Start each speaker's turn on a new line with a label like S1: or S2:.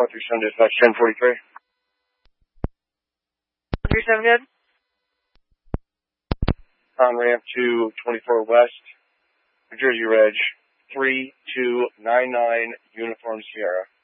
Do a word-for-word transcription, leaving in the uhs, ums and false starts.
S1: four three seven, dispatch ten forty-three.
S2: three seven good?
S1: On ramp to twenty-four West, New Jersey Reg, three two nine nine, Uniform Sierra.